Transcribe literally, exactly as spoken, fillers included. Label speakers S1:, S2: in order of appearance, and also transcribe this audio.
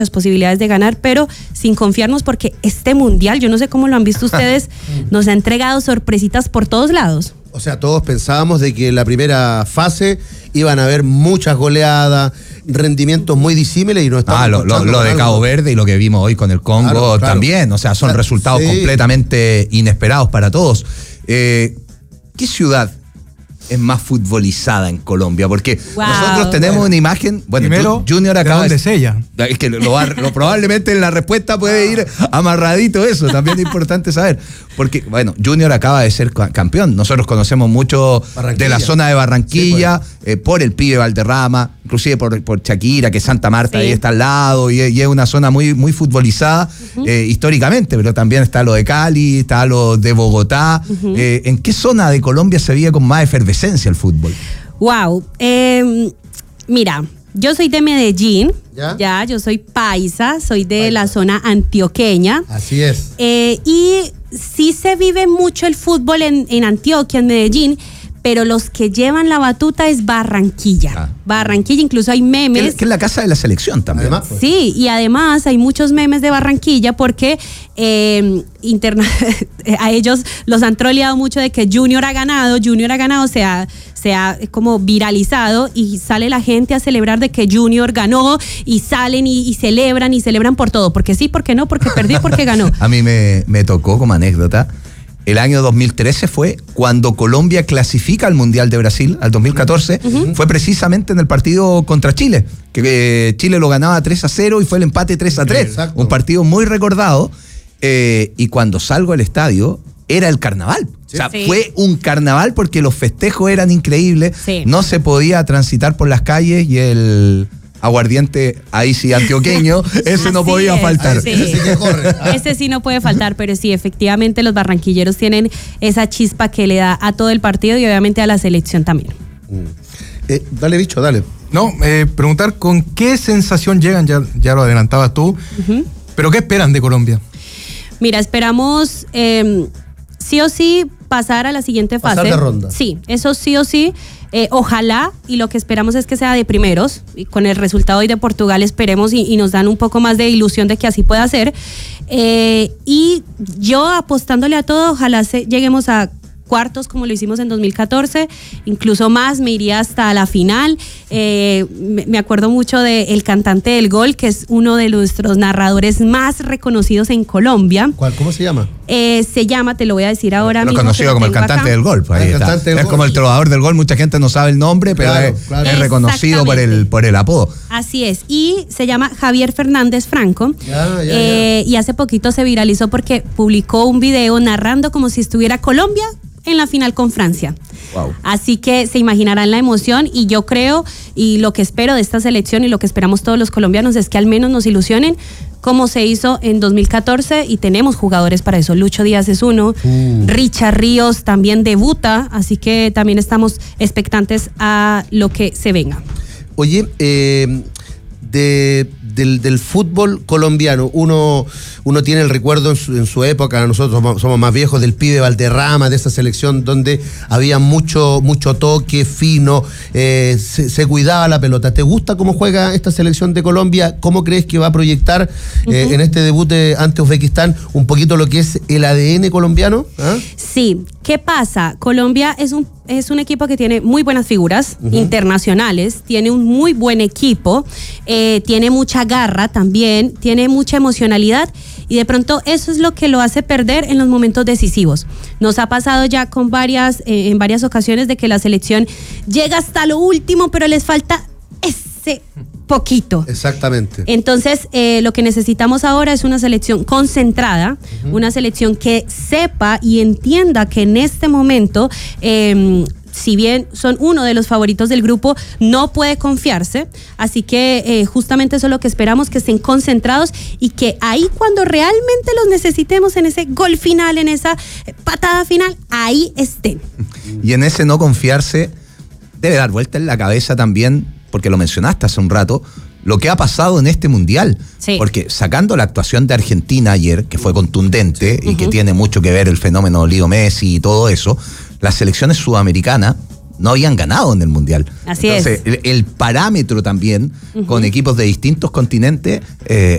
S1: las posibilidades de ganar, pero sin confiarnos porque este mundial, yo no sé cómo lo han visto ustedes, nos ha entregado sorpresitas por todos lados.
S2: O sea, todos pensábamos de que en la primera fase iban a haber muchas goleadas, rendimientos muy disímiles y no estamos.
S3: Ah, lo, lo, lo de Cabo Verde y lo que vimos hoy con el Congo, claro, claro, también, o sea, son o sea, resultados sí. completamente inesperados para todos. Eh, ¿Qué ciudad es más futbolizada en Colombia? Porque wow. nosotros tenemos bueno. una imagen. Bueno,
S4: primero,
S3: Junior acaba
S4: de ella.
S3: Es que lo, lo, probablemente en la respuesta puede ir amarradito eso, también es importante saber. Porque, bueno, Junior acaba de ser campeón. Nosotros conocemos mucho de la zona de Barranquilla, sí, pues. eh, por el pibe Valderrama, inclusive por, por Shakira, que Santa Marta sí. ahí está al lado, y, y es una zona muy, muy futbolizada uh-huh. eh, históricamente, pero también está lo de Cali, está lo de Bogotá. Uh-huh. Eh, ¿En qué zona de Colombia se veía con más efervescencia el fútbol?
S1: Wow, eh, mira, yo soy de Medellín, ¿Ya? ya, yo soy paisa, soy de paisa. la zona antioqueña.
S2: Así es.
S1: Eh, y sí se vive mucho el fútbol en, en Antioquia, en Medellín, pero los que llevan la batuta es Barranquilla. Ah. Barranquilla, incluso hay memes.
S3: Que es la casa de la selección también.
S1: Además, pues. Sí, y además hay muchos memes de Barranquilla porque eh, interna a ellos los han troleado mucho de que Junior ha ganado, Junior ha ganado, se ha, se ha como viralizado y sale la gente a celebrar de que Junior ganó y salen y, y celebran y celebran por todo. Porque sí, porque no, porque perdí, porque ganó.
S3: A mí me, me tocó como anécdota. El año dos mil trece fue cuando Colombia clasifica al Mundial de Brasil, al dos mil catorce, uh-huh. fue precisamente en el partido contra Chile, que eh, Chile lo ganaba tres a cero y fue el empate tres a tres, Exacto. un partido muy recordado, eh, y cuando salgo al estadio era el carnaval, sí. o sea, sí. fue un carnaval porque los festejos eran increíbles, sí. no se podía transitar por las calles y el... aguardiente, ahí sí, antioqueño, ese Así no podía es, faltar.
S1: Sí. Ese, sí que corre. Ese sí no puede faltar, pero sí, efectivamente los barranquilleros tienen esa chispa que le da a todo el partido y obviamente a la selección también.
S2: Mm. Eh, dale, bicho, dale.
S4: No, eh, preguntar con qué sensación llegan, ya, ya lo adelantabas tú, uh-huh. pero ¿qué esperan de Colombia?
S1: Mira, esperamos eh, sí o sí pasar a la siguiente fase.
S2: Pasar de ronda.
S1: Sí, eso sí o sí. Eh, ojalá, y lo que esperamos es que sea de primeros, y con el resultado hoy de Portugal esperemos y, y nos dan un poco más de ilusión de que así pueda ser. Eh, y yo apostándole a todo, ojalá se, lleguemos a cuartos como lo hicimos en dos mil catorce, incluso más, me iría hasta la final. Eh, me, me acuerdo mucho del cantante del gol, que es uno de nuestros narradores más reconocidos en Colombia.
S2: ¿Cuál? ¿Cómo se llama?
S1: Eh, se llama, te lo voy a decir ahora
S3: lo
S1: mismo.
S3: Conocido como el cantante acá. del gol. Pues ahí el está. Del es gol. Como el trovador del gol, mucha gente no sabe el nombre, pero claro, es, claro. es reconocido por el, por el apodo.
S1: Así es, y se llama Javier Fernández Franco. Ya, ya, eh, ya. Y hace poquito se viralizó porque publicó un video narrando como si estuviera Colombia en la final con Francia. Wow. Así que se imaginarán la emoción y yo creo y lo que espero de esta selección y lo que esperamos todos los colombianos es que al menos nos ilusionen como se hizo en dos mil catorce y tenemos jugadores para eso. Lucho Díaz es uno, uh. Richard Ríos también debuta, así que también estamos expectantes a lo que se venga.
S2: Oye, eh, de... Del, del fútbol colombiano, uno, uno tiene el recuerdo en su, en su época, nosotros somos, somos más viejos, del pibe Valderrama, de esa selección donde había mucho, mucho toque fino, eh, se, se cuidaba la pelota. ¿Te gusta cómo juega esta selección de Colombia? ¿Cómo crees que va a proyectar uh-huh. eh, en este debut de, ante Uzbekistán un poquito lo que es el A D N colombiano? ¿Ah?
S1: Sí, ¿qué pasa? Colombia es un Es un equipo que tiene muy buenas figuras uh-huh. internacionales, tiene un muy buen equipo, eh, tiene mucha garra también, tiene mucha emocionalidad y de pronto eso es lo que lo hace perder en los momentos decisivos. Nos ha pasado ya con varias, eh, en varias ocasiones de que la selección llega hasta lo último, pero les falta ese poquito.
S2: Exactamente.
S1: Entonces, eh, lo que necesitamos ahora es una selección concentrada, uh-huh. una selección que sepa y entienda que en este momento, eh, si bien son uno de los favoritos del grupo, no puede confiarse. Así que eh, justamente eso es lo que esperamos, que estén concentrados y que ahí cuando realmente los necesitemos en ese gol final, en esa patada final, ahí estén.
S3: Y en ese no confiarse debe dar vuelta en la cabeza también, porque lo mencionaste hace un rato, lo que ha pasado en este mundial. Sí. Porque sacando la actuación de Argentina ayer, que fue contundente sí. y uh-huh. que tiene mucho que ver el fenómeno Leo Messi y todo eso, las selecciones sudamericanas no habían ganado en el Mundial.
S1: Así
S3: Entonces,
S1: es.
S3: El, el parámetro también, uh-huh. con equipos de distintos continentes, eh,